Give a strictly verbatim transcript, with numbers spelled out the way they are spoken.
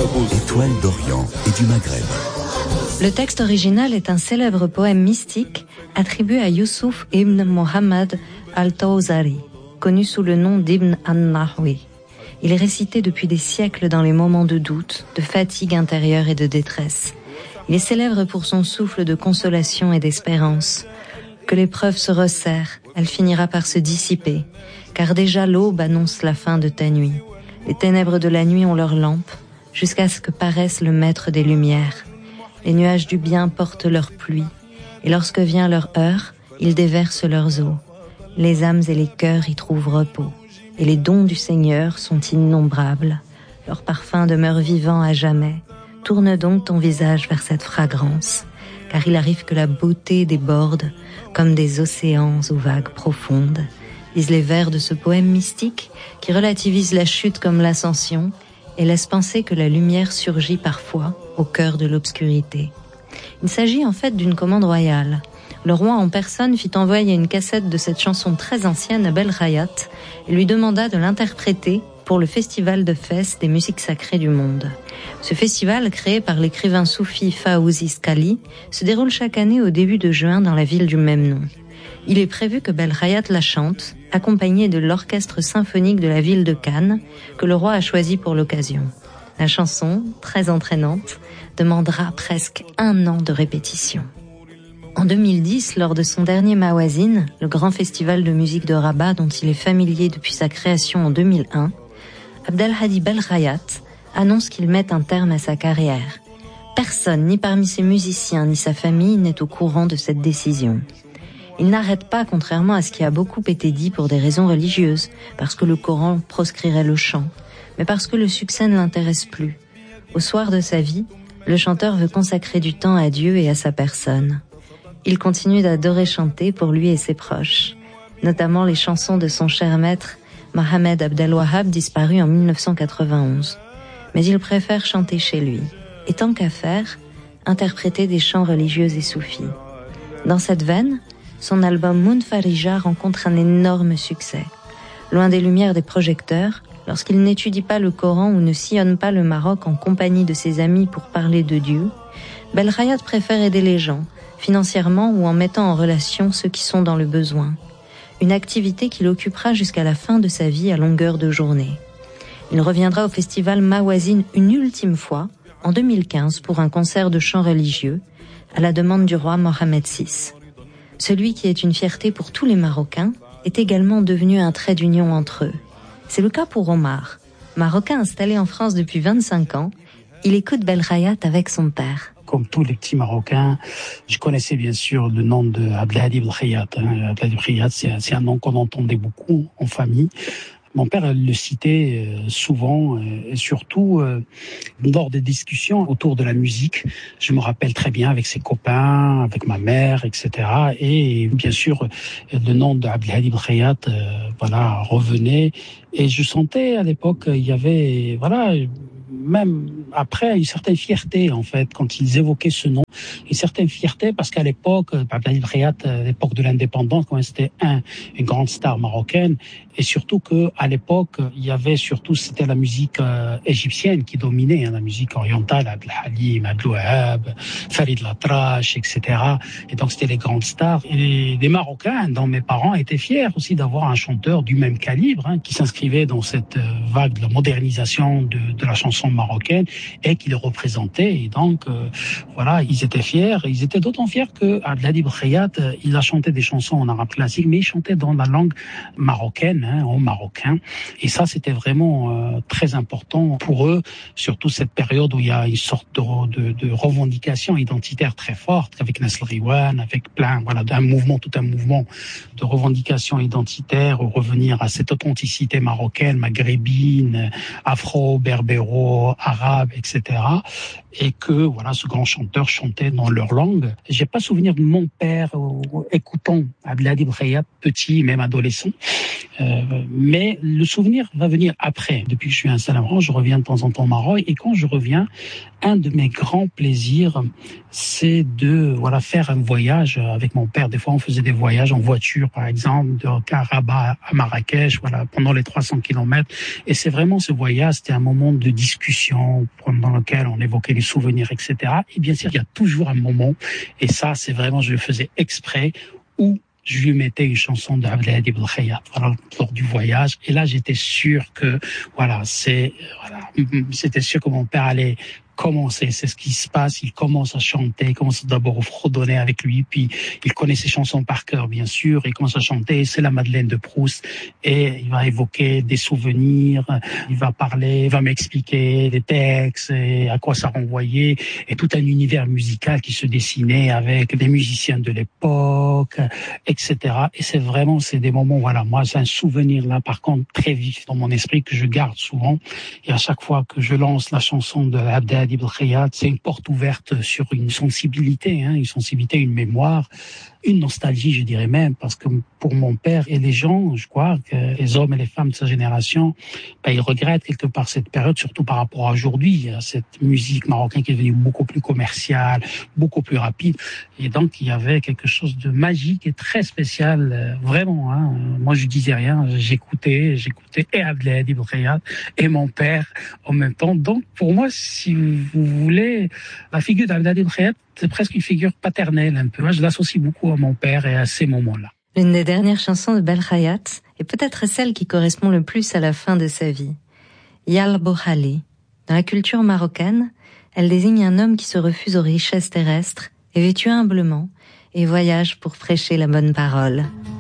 Étoile d'Orient et du Maghreb. Le texte original est un célèbre poème mystique attribué à Youssouf ibn Mohammad al-Tawzari, connu sous le nom d'Ibn an-Nahwi. Il est récité depuis des siècles dans les moments de doute, de fatigue intérieure et de détresse. Il est célèbre pour son souffle de consolation et d'espérance. Que l'épreuve se resserre, elle finira par se dissiper, car déjà l'aube annonce la fin de ta nuit. Les ténèbres de la nuit ont leurs lampes, jusqu'à ce que paraisse le maître des lumières. Les nuages du bien portent leur pluie, et lorsque vient leur heure, ils déversent leurs eaux. Les âmes et les cœurs y trouvent repos, et les dons du Seigneur sont innombrables. Leur parfum demeure vivant à jamais. Tourne donc ton visage vers cette fragrance, car il arrive que la beauté déborde comme des océans aux vagues profondes, disent les vers de ce poème mystique qui relativise la chute comme l'ascension et laisse penser que la lumière surgit parfois au cœur de l'obscurité. Il s'agit en fait d'une commande royale. Le roi en personne fit envoyer une cassette de cette chanson très ancienne à Belrayat et lui demanda de l'interpréter pour le festival de Fès des musiques sacrées du monde. Ce festival, créé par l'écrivain soufi Fawzi Skali, se déroule chaque année au début de juin dans la ville du même nom. Il est prévu que Belrayat la chante, accompagné de l'orchestre symphonique de la ville de Cannes, que le roi a choisi pour l'occasion. La chanson, très entraînante, demandera presque un an de répétition. En deux mille dix, lors de son dernier Mawazine, le grand festival de musique de Rabat dont il est familier depuis sa création en deux mille un, Abdelhadi Belrayat annonce qu'il met un terme à sa carrière. Personne, ni parmi ses musiciens, ni sa famille, n'est au courant de cette décision. Il n'arrête pas, contrairement à ce qui a beaucoup été dit pour des raisons religieuses, parce que le Coran proscrirait le chant, mais parce que le succès ne l'intéresse plus. Au soir de sa vie, le chanteur veut consacrer du temps à Dieu et à sa personne. Il continue d'adorer chanter pour lui et ses proches, notamment les chansons de son cher maître, Mohamed Abdel Wahab, disparu en dix-neuf cent quatre-vingt-onze. Mais il préfère chanter chez lui, et tant qu'à faire, interpréter des chants religieux et soufis. Dans cette veine, son album Munfarija rencontre un énorme succès. Loin des lumières des projecteurs, lorsqu'il n'étudie pas le Coran ou ne sillonne pas le Maroc en compagnie de ses amis pour parler de Dieu, Belrayat préfère aider les gens, financièrement ou en mettant en relation ceux qui sont dans le besoin. Une activité qui l'occupera jusqu'à la fin de sa vie à longueur de journée. Il reviendra au festival Mawazine une ultime fois, en deux mille quinze, pour un concert de chant religieux, à la demande du roi Mohamed six. Celui qui est une fierté pour tous les Marocains est également devenu un trait d'union entre eux. C'est le cas pour Omar. Marocain installé en France depuis vingt-cinq ans, il écoute Belrayat avec son père. Comme tous les petits Marocains, je connaissais bien sûr le nom de Abdelhadi Belrayat. Hein. Abdelhadi Belrayat, c'est, c'est un nom qu'on entendait beaucoup en famille. Mon père le citait souvent, et surtout lors des discussions autour de la musique. Je me rappelle très bien avec ses copains, avec ma mère, et cetera. Et bien sûr, le nom d'Abdelhadi Belrayat, voilà, revenait. Et je sentais à l'époque, il y avait, voilà, même après, une certaine fierté, en fait, quand ils évoquaient ce nom. Une certaine fierté parce qu'à l'époque, Abdelhadi Belrayat, à l'époque de l'indépendance, quand c'était un, une grande star marocaine, et surtout que à l'époque, il y avait surtout, c'était la musique euh, égyptienne qui dominait, hein, la musique orientale, Abdel Halim, Abdel Wahab, Farid Latrache, et cetera. Et donc, c'était les grandes stars. Et les, les Marocains, dont mes parents, étaient fiers aussi d'avoir un chanteur du même calibre, hein, qui s'inscrivait dans cette vague de la modernisation de, de la chanson marocaine et qui les représentait. Et donc, euh, voilà, ils étaient fiers. Ils étaient d'autant fiers que Abdelhadi Belrayat, il a chanté des chansons en arabe classique, mais il chantait dans la langue marocaine, hein, en marocain. Et ça, c'était vraiment euh, très important pour eux, surtout cette période où il y a une sorte de, de, de revendication identitaire très forte, avec Nasl Riwan, avec plein, voilà, d'un mouvement, tout un mouvement de revendication identitaire, revenir à cette authenticité marocaine, maghrébine, afro, berbéro, arabe, et cetera. et que voilà, ce grand chanteur chantait dans leur langue. J'ai pas souvenir de mon père euh, écoutant Abdelhadi Breyat, petit, même adolescent, euh, mais le souvenir va venir après. Depuis que je suis installé en France, je reviens de temps en temps au Maroc, et quand je reviens, un de mes grands plaisirs, c'est de voilà faire un voyage avec mon père. Des fois, on faisait des voyages en voiture, par exemple, de Rabat à Marrakech, voilà, pendant les trois cents kilomètres. Et c'est vraiment ce voyage, c'était un moment de discussion dans lequel on évoquait les souvenirs, et cetera. Et bien sûr, il y a toujours un moment, et ça, c'est vraiment, je le faisais exprès, où je lui mettais une chanson de Abdelhadi Belkhayat voilà, lors du voyage. Et là, j'étais sûr que, voilà, c'est, voilà, c'était sûr que mon père allait commencer, c'est ce qui se passe, il commence à chanter, il commence d'abord à fredonner avec lui, puis il connaît ses chansons par cœur, bien sûr, il commence à chanter, c'est la Madeleine de Proust, et il va évoquer des souvenirs, il va parler, il va m'expliquer des textes, et à quoi ça renvoyait, et tout un univers musical qui se dessinait avec des musiciens de l'époque, et cetera. Et c'est vraiment, c'est des moments, voilà, moi, c'est un souvenir là, par contre, très vif dans mon esprit, que je garde souvent, et à chaque fois que je lance la chanson de Abdelhadi Belkhayat, c'est une porte ouverte sur une sensibilité, hein, une sensibilité, une mémoire, une nostalgie, je dirais même, parce que pour mon père et les gens, je crois que les hommes et les femmes de sa génération, ben, ils regrettent quelque part cette période, surtout par rapport à aujourd'hui, à cette musique marocaine qui est devenue beaucoup plus commerciale, beaucoup plus rapide. Et donc, il y avait quelque chose de magique et très spécial, vraiment. Hein. Moi, je disais rien, j'écoutais, j'écoutais et Abdelhadi Belkhayat et mon père en même temps. Donc, pour moi, si vous voulez, la figure d'Abdelhadi Belkhayat, c'est presque une figure paternelle un peu. Moi, je l'associe beaucoup à mon père et à ces moments-là. L'une des dernières chansons de Belkhayat est peut-être celle qui correspond le plus à la fin de sa vie. Yal Bohali. Dans la culture marocaine, elle désigne un homme qui se refuse aux richesses terrestres, est vêtu humblement et voyage pour prêcher la bonne parole.